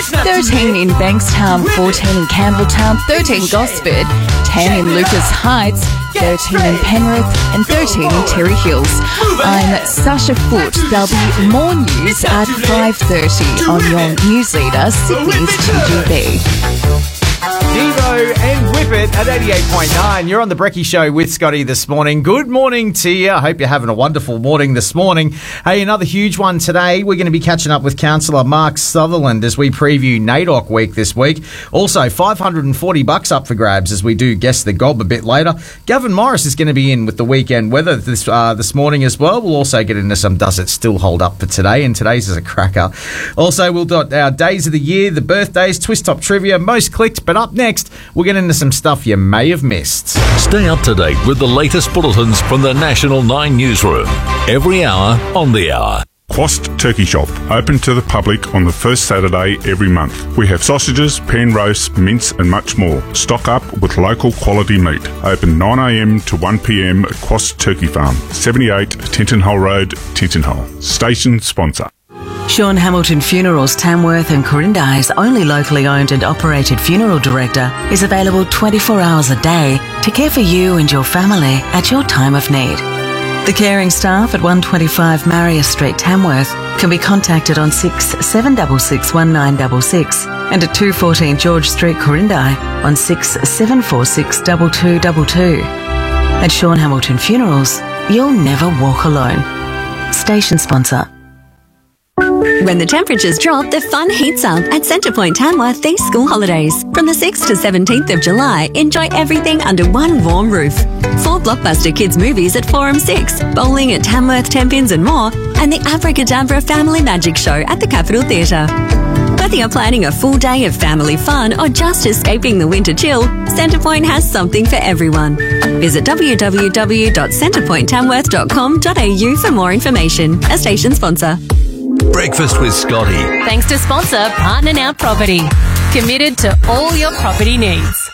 13 in Bankstown, 14 in Campbelltown, 13 Gosford, 10 in Lucas Heights, 13 in Penrith, and 13 in Terry Hills. I'm Sasha Foote. There'll be more news at 5:30 on your newsleader, Sydney's TGB. Devo and Whip It at 88.9. You're on the Brekkie Show with Scotty this morning. Good morning to you. I hope you're having a wonderful morning this morning. Hey, another huge one today. We're going to be catching up with Councillor Mark Sutherland as we preview NAIDOC week this week. Also, $540 up for grabs as we do Guess the Gob a bit later. Gavin Morris is going to be in with the weekend weather this morning as well. We'll also get into some Does It Still Hold Up for today, and today's is a cracker. Also, we'll do our days of the year, the birthdays, Twist Top Trivia, most clicked, but up next, we'll get into some stuff you may have missed. Stay up to date with the latest bulletins from the National 9 newsroom. Every hour on the hour. Quast Turkey Shop, open to the public on the first Saturday every month. We have sausages, pan roasts, mince and much more. Stock up with local quality meat. Open 9am to 1pm at Quast Turkey Farm, 78 Tenton Road, Tenton. Station sponsor. Sean Hamilton Funerals Tamworth and Corindai's only locally owned and operated funeral director is available 24 hours a day to care for you and your family at your time of need. The caring staff at 125 Marius Street, Tamworth can be contacted on 6766 1966 and at 214 George Street, Corindai on 6746 2222. At Sean Hamilton Funerals, you'll never walk alone. Station sponsor. When the temperatures drop, the fun heats up at Centrepoint Tamworth these school holidays. From the 6th to 17th of July, enjoy everything under one warm roof. 4 blockbuster kids movies at Forum 6, bowling at Tamworth, Tenpins and more, and the Abracadabra Family Magic Show at the Capitol Theatre. Whether you're planning a full day of family fun or just escaping the winter chill, Centrepoint has something for everyone. Visit www.centrepointtamworth.com.au for more information. A station sponsor. Breakfast with Scotty. Thanks to sponsor Partner Now Property. Committed to all your property needs.